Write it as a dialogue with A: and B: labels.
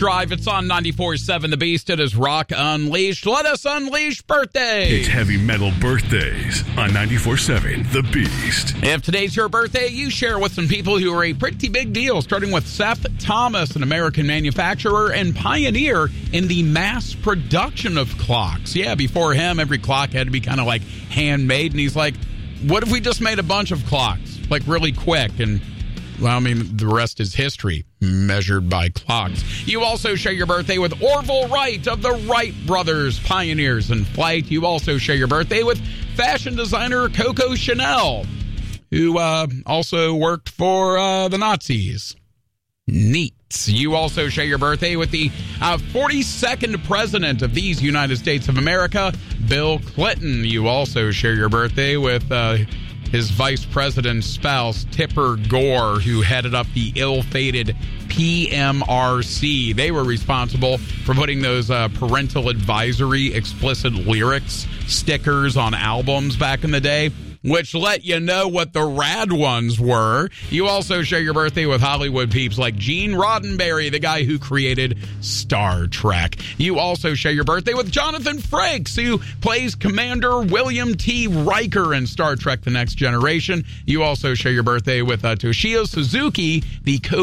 A: Drive. It's on 94.7 The Beast. It is Rock Unleashed. Let us unleash birthdays.
B: It's heavy metal birthdays on 94.7 The Beast.
A: If today's your birthday, you share with some people who are a pretty big deal, starting with Seth Thomas, an American manufacturer and pioneer in the mass production of clocks. Yeah, before him, every clock had to be kind of like handmade. And he's like, what if we just made a bunch of clocks, like really quick? And well, I mean, the rest is history, measured by clocks. You also share your birthday with Orville Wright of the Wright Brothers, pioneers in flight. You also share your birthday with fashion designer Coco Chanel, who also worked for the Nazis. Neat. You also share your birthday with the 42nd president of these United States of America, Bill Clinton. You also share your birthday with his vice president's spouse, Tipper Gore, who headed up the ill-fated PMRC. They were responsible for putting those parental advisory explicit lyrics stickers on albums back in the day, which let you know what the rad ones were. You also share your birthday with Hollywood peeps like Gene Roddenberry, the guy who created Star Trek. You also share your birthday with Jonathan Frakes, who plays Commander William T. Riker in Star Trek The Next Generation. You also share your birthday with Toshio Suzuki, the